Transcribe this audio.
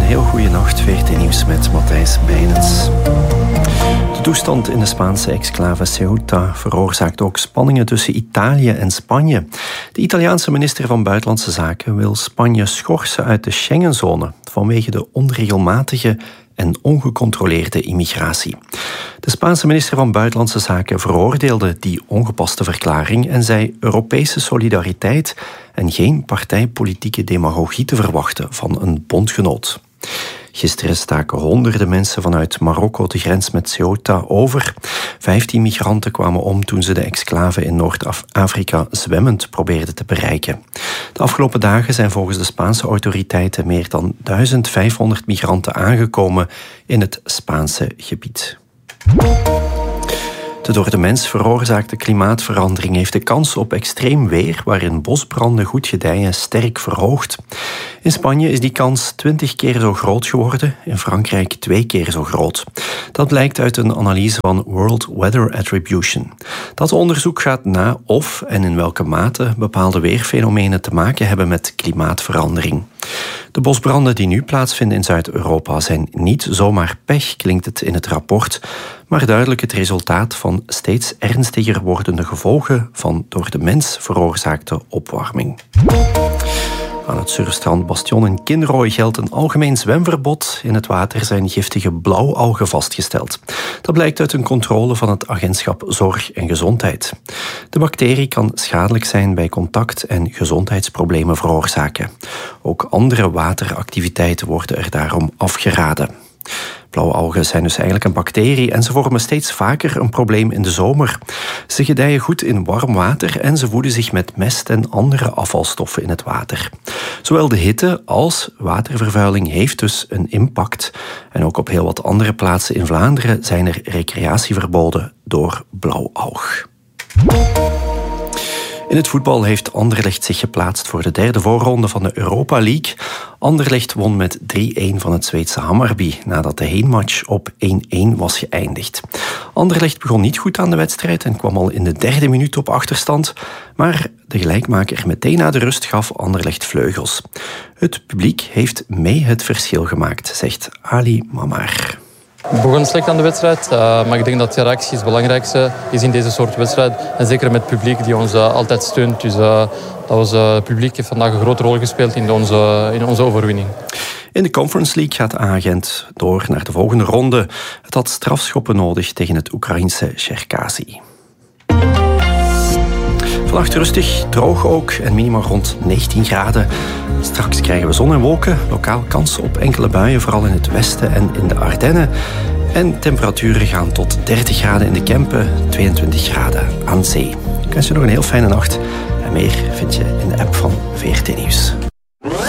heel goede nacht. VRT Nieuws met Matthijs Bijnens. De toestand in de Spaanse exclave Ceuta veroorzaakt ook spanningen tussen Italië en Spanje. De Italiaanse minister van Buitenlandse Zaken wil Spanje schorsen uit de Schengenzone vanwege de onregelmatige en ongecontroleerde immigratie. De Spaanse minister van Buitenlandse Zaken veroordeelde die ongepaste verklaring en zei Europese solidariteit en geen partijpolitieke demagogie te verwachten van een bondgenoot. Gisteren staken honderden mensen vanuit Marokko de grens met Ceuta over. 15 migranten kwamen om toen ze de exclave in Noord-Afrika zwemmend probeerden te bereiken. De afgelopen dagen zijn volgens de Spaanse autoriteiten meer dan 1500 migranten aangekomen in het Spaanse gebied. De door de mens veroorzaakte klimaatverandering heeft de kans op extreem weer, waarin bosbranden goed gedijen, sterk verhoogd. In Spanje is die kans 20 keer zo groot geworden, in Frankrijk 2 keer zo groot. Dat blijkt uit een analyse van World Weather Attribution. Dat onderzoek gaat na of en in welke mate bepaalde weerfenomenen te maken hebben met klimaatverandering. De bosbranden die nu plaatsvinden in Zuid-Europa zijn niet zomaar pech, klinkt het in het rapport, maar duidelijk het resultaat van steeds ernstiger wordende gevolgen van door de mens veroorzaakte opwarming. Aan het surfstrand Bastion in Kinrooi geldt een algemeen zwemverbod. In het water zijn giftige blauwalgen vastgesteld. Dat blijkt uit een controle van het agentschap Zorg en Gezondheid. De bacterie kan schadelijk zijn bij contact en gezondheidsproblemen veroorzaken. Ook andere wateractiviteiten worden er daarom afgeraden. Blauwalgen zijn dus eigenlijk een bacterie en ze vormen steeds vaker een probleem in de zomer. Ze gedijen goed in warm water en ze voeden zich met mest en andere afvalstoffen in het water. Zowel de hitte als watervervuiling heeft dus een impact. En ook op heel wat andere plaatsen in Vlaanderen zijn er recreatieverboden door blauwalg. In het voetbal heeft Anderlecht zich geplaatst voor de derde voorronde van de Europa League. Anderlecht won met 3-1 van het Zweedse Hammarby, nadat de heenmatch op 1-1 was geëindigd. Anderlecht begon niet goed aan de wedstrijd en kwam al in de 3e minuut op achterstand, maar de gelijkmaker meteen na de rust gaf Anderlecht vleugels. Het publiek heeft mee het verschil gemaakt, zegt Ali Mamar. We begonnen slecht aan de wedstrijd, maar ik denk dat de reactie het belangrijkste is in deze soort wedstrijd. En zeker met het publiek die ons altijd steunt. Dus het publiek heeft vandaag een grote rol gespeeld in onze overwinning. In de Conference League gaat Agent door naar de volgende ronde. Het had strafschoppen nodig tegen het Oekraïense Cherkasy. Vannacht rustig, droog ook en minimaal rond 19 graden. Straks krijgen we zon en wolken, lokaal kans op enkele buien, vooral in het westen en in de Ardennen. En temperaturen gaan tot 30 graden in de Kempen, 22 graden aan zee. Ik wens je nog een heel fijne nacht en meer vind je in de app van VRT Nieuws.